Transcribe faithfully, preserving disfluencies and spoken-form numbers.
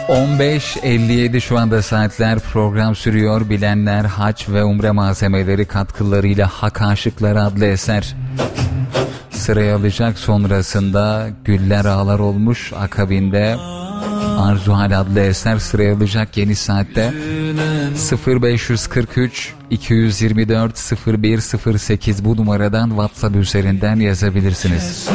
on beş elli yedi şu anda saatler, program sürüyor. Bilenler hac ve umre malzemeleri katkılarıyla Hak Aşıkları adlı eser sıraya alacak. Sonrasında Güller Ağlar olmuş, akabinde Arzuhal adlı eser sıraya alacak yeni saatte. sıfır beş kırk üç iki yüz yirmi dört sıfır bir sıfır sekiz bu numaradan WhatsApp üzerinden yazabilirsiniz.